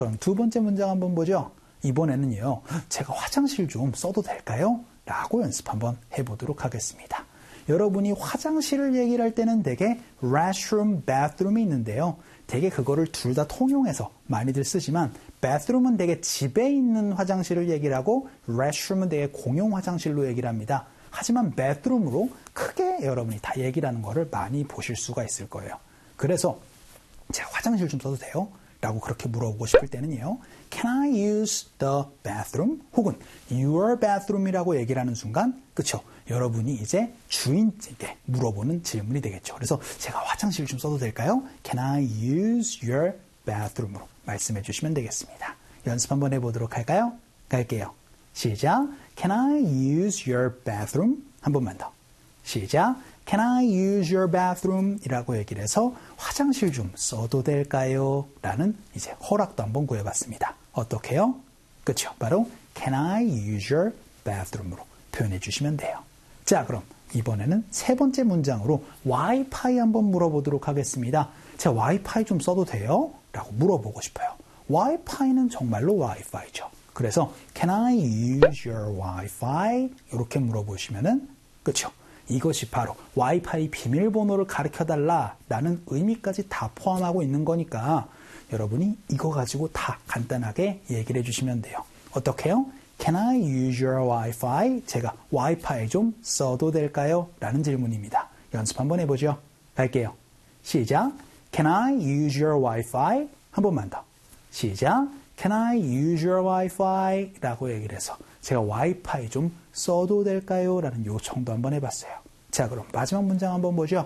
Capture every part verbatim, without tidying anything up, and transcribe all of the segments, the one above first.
그럼 두 번째 문장 한번 보죠. 이번에는요, 제가 화장실 좀 써도 될까요? 라고 연습 한번 해보도록 하겠습니다. 여러분이 화장실을 얘기를 할 때는 대개 restroom, bathroom이 있는데요. 대개 그거를 둘 다 통용해서 많이들 쓰지만 bathroom은 대개 집에 있는 화장실을 얘기를 하고 restroom은 대개 공용 화장실로 얘기를 합니다. 하지만 bathroom으로 크게 여러분이 다 얘기를 하는 거를 많이 보실 수가 있을 거예요. 그래서 제가 화장실 좀 써도 돼요? 라고 그렇게 물어보고 싶을 때는요. Can I use the bathroom? 혹은 your bathroom이라고 얘기를 하는 순간 그쵸? 여러분이 이제 주인에게 물어보는 질문이 되겠죠. 그래서 제가 화장실 좀 써도 될까요? Can I use your bathroom으로 말씀해 주시면 되겠습니다. 연습 한번 해보도록 할까요? 갈게요. 시작. Can I use your bathroom? 한 번만 더. 시작. Can I use your bathroom? 이라고 얘기를 해서 화장실 좀 써도 될까요? 라는 이제 허락도 한번 구해봤습니다. 어떻게요? 그쵸? 바로 Can I use your bathroom으로 표현해 주시면 돼요. 자, 그럼 이번에는 세 번째 문장으로 와이파이 한번 물어보도록 하겠습니다. 제가 와이파이 좀 써도 돼요? 라고 물어보고 싶어요. 와이파이는 정말로 와이파이죠. 그래서 Can I use your Wi-Fi? 이렇게 물어보시면은 그쵸? 이것이 바로 와이파이 비밀번호를 가르쳐달라라는 의미까지 다 포함하고 있는 거니까 여러분이 이거 가지고 다 간단하게 얘기를 해주시면 돼요. 어떻게요? Can I use your Wi-Fi? 제가 와이파이 좀 써도 될까요? 라는 질문입니다. 연습 한번 해보죠. 갈게요. 시작. Can I use your Wi-Fi? 한 번만 더. 시작. Can I use your Wi-Fi? 라고 얘기를 해서 제가 와이파이 좀 써도 될까요? 라는 요청도 한번 해봤어요. 자, 그럼 마지막 문장 한번 보죠.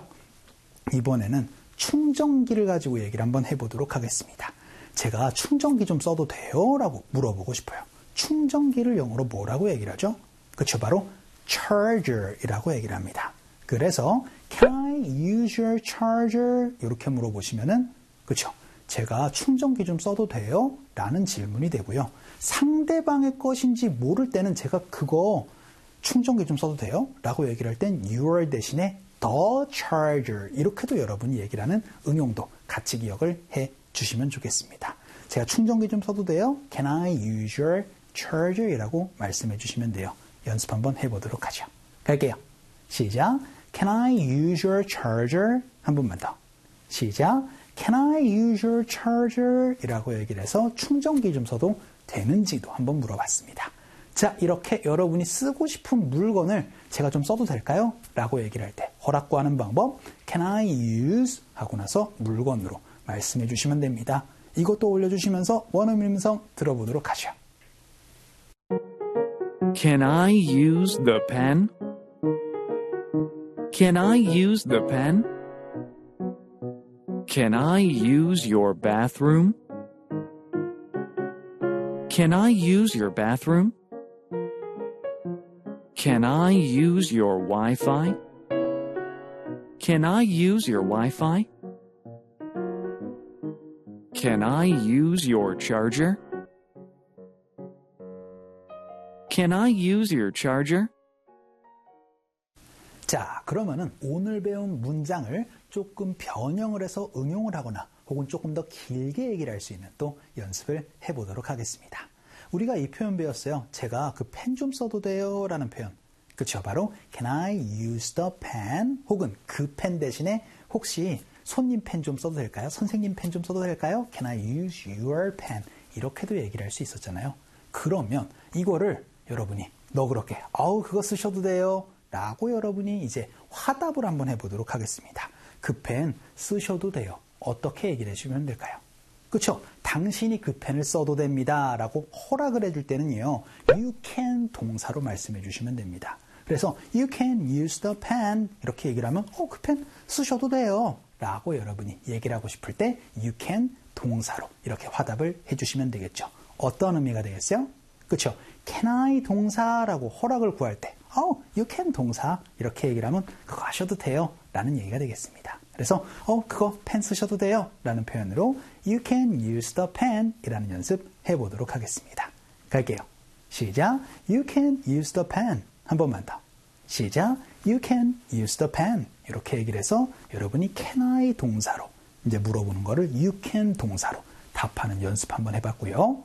이번에는 충전기를 가지고 얘기를 한번 해보도록 하겠습니다. 제가 충전기 좀 써도 돼요? 라고 물어보고 싶어요. 충전기를 영어로 뭐라고 얘기를 하죠? 그쵸, 바로 charger 이라고 얘기를 합니다. 그래서 Can I use your charger? 이렇게 물어보시면은 그쵸, 제가 충전기 좀 써도 돼요? 라는 질문이 되고요. 상대방의 것인지 모를 때는 제가 그거 충전기 좀 써도 돼요? 라고 얘기를 할 땐 your 대신에 the charger 이렇게도 여러분이 얘기를 하는 응용도 같이 기억을 해 주시면 좋겠습니다. 제가 충전기 좀 써도 돼요? Can I use your charger? 이라고 말씀해 주시면 돼요. 연습 한번 해보도록 하죠. 갈게요. 시작. Can I use your charger? 한 번만 더. 시작. Can I use your charger? 이라고 얘기를 해서 충전기 좀 써도 되는지도 한번 물어봤습니다. 자, 이렇게 여러분이 쓰고 싶은 물건을 제가 좀 써도 될까요? 라고 얘기를 할 때 허락 구하는 방법 Can I use? 하고 나서 물건으로 말씀해 주시면 됩니다. 이것도 올려주시면서 원어민 음성 들어보도록 하죠. Can I use the pen? Can I use the pen? Can I use your bathroom? Can I use your bathroom? Can I use your Wi-Fi? Can I use your Wi-Fi? Can I use your charger? Can I use your charger? 자, 그러면은 오늘 배운 문장을 조금 변형을 해서 응용을 하거나 혹은 조금 더 길게 얘기를 할 수 있는 또 연습을 해보도록 하겠습니다. 우리가 이 표현 배웠어요. 제가 그 펜 좀 써도 돼요? 라는 표현. 그쵸? 바로 Can I use the pen? 혹은 그 펜 대신에 혹시 손님 펜 좀 써도 될까요? 선생님 펜 좀 써도 될까요? Can I use your pen? 이렇게도 얘기를 할 수 있었잖아요. 그러면 이거를 여러분이 너그럽게 아우 그거 쓰셔도 돼요? 라고 여러분이 이제 화답을 한번 해보도록 하겠습니다. 그 펜 쓰셔도 돼요. 어떻게 얘기를 해주면 될까요? 그쵸? 당신이 그 펜을 써도 됩니다. 라고 허락을 해줄 때는요. You can 동사로 말씀해 주시면 됩니다. 그래서 You can use the pen 이렇게 얘기를 하면 어, 그 펜 쓰셔도 돼요. 라고 여러분이 얘기를 하고 싶을 때 You can 동사로 이렇게 화답을 해주시면 되겠죠. 어떤 의미가 되겠어요? 그쵸? Can I 동사라고 허락을 구할 때 어, You can 동사 이렇게 얘기를 하면 그거 하셔도 돼요. 라는 얘기가 되겠습니다. 그래서 어 그거 펜 쓰셔도 돼요. 라는 표현으로 You can use the pen 이라는 연습 해보도록 하겠습니다. 갈게요. 시작. You can use the pen. 한 번만 더. 시작. You can use the pen. 이렇게 얘기를 해서 여러분이 can I 동사로 이제 물어보는 거를 you can 동사로 답하는 연습 한번 해봤고요.